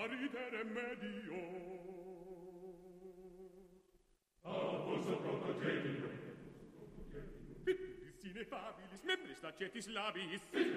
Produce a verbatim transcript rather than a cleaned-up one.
ritere medio. Avos protogedio. Pit, sine fabilis, membris facetis labis.